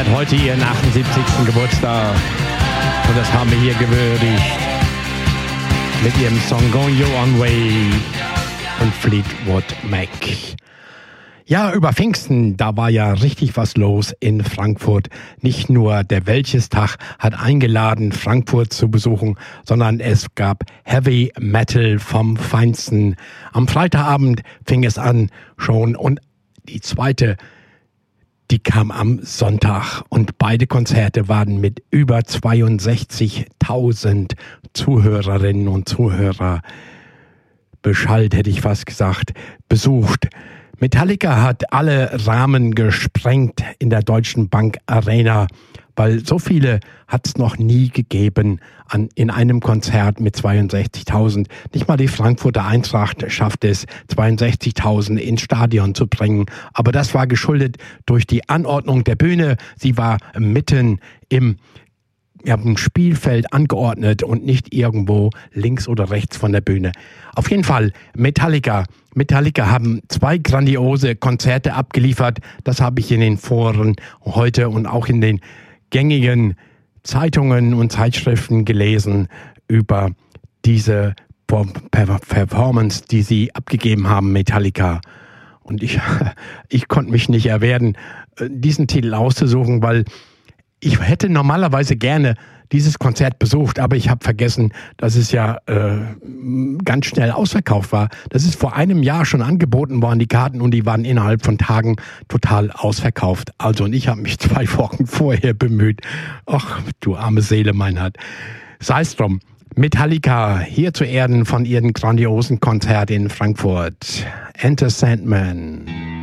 feiert heute ihren 78. Geburtstag. Und das haben wir hier gewürdigt mit ihrem Song Going Your Own Way und Fleetwood Mac. Ja, über Pfingsten, da war ja richtig was los in Frankfurt. Nicht nur der Wäldchestag hat eingeladen, Frankfurt zu besuchen, sondern es gab Heavy Metal vom Feinsten. Am Freitagabend fing es an schon und die zweite, die kam am Sonntag und beide Konzerte waren mit über 62.000 Zuhörerinnen und Zuhörer beschallt, hätte ich fast gesagt, besucht. Metallica hat alle Rahmen gesprengt in der Deutschen Bank Arena, weil so viele hat es noch nie gegeben in einem Konzert mit 62.000. Nicht mal die Frankfurter Eintracht schafft es, 62.000 ins Stadion zu bringen. Aber das war geschuldet durch die Anordnung der Bühne. Sie war mitten im Spielfeld angeordnet und nicht irgendwo links oder rechts von der Bühne. Auf jeden Fall Metallica haben 2 grandiose Konzerte abgeliefert. Das habe ich in den Foren heute und auch in den gängigen Zeitungen und Zeitschriften gelesen über diese Performance, die sie abgegeben haben, Metallica. Und ich konnte mich nicht erwehren, diesen Titel auszusuchen, weil ich hätte normalerweise gerne dieses Konzert besucht, aber ich habe vergessen, dass es ja ganz schnell ausverkauft war. Das ist vor einem Jahr schon angeboten worden, die Karten, und die waren innerhalb von Tagen total ausverkauft. Also, und ich habe mich 2 Wochen vorher bemüht. Ach, du arme Seele, Meinhard. Sei es drum. Metallica hier zu Erden von ihrem grandiosen Konzert in Frankfurt. Enter Sandman.